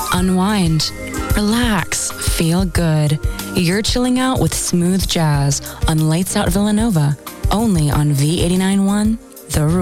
unwind, relax, feel good. You're chilling out with smooth jazz on Lights Out Villanova, only on V89.1 The Room.